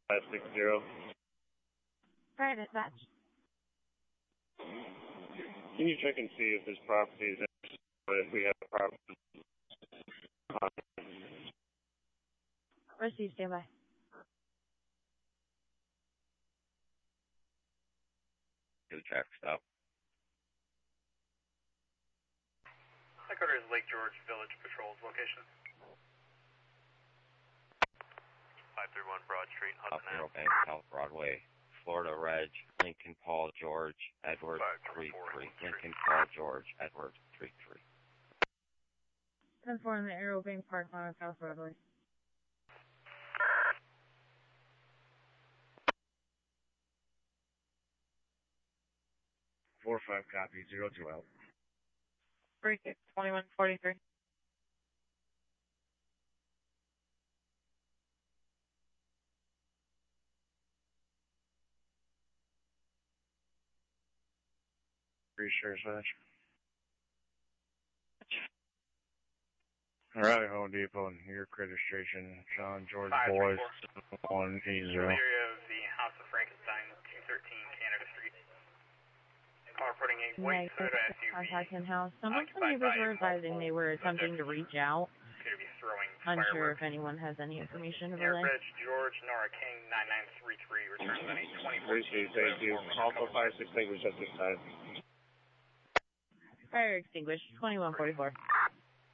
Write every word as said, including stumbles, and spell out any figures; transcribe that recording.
five six zero. Alright, dispatch. Can you check and see if this property is in, if we have a property? Receive, stand by. Do the traffic stop. Headquarters Lake George Village Patrol's location. five three one Broad Street, South Hudson Arrow Ave. Bank, South Broadway, Florida Reg, Lincoln Paul George, Edward three three. Lincoln Paul George, Edward three three. ten four in the Arrow Bank Park on South Broadway. Four five copy, zero two out. three six twenty-one forty-three. Pretty sure such. Alright, Home Depot, and your registration, John George Boys, one eight zero. Area of the House of Frankenstein, two thirteen Canada Street. Car reporting a white Toyota S U V. Contact in-house. Some of the neighbors were advising they were attempting to reach out. Appear to be throwing Unsure fireworks. if anyone has any information to Air relay. Reg George Nora King nine nine three three returns on a twenty Appreciate it, thank you. Alpha five six extinguished at this time. Fire extinguished, twenty-one forty-four.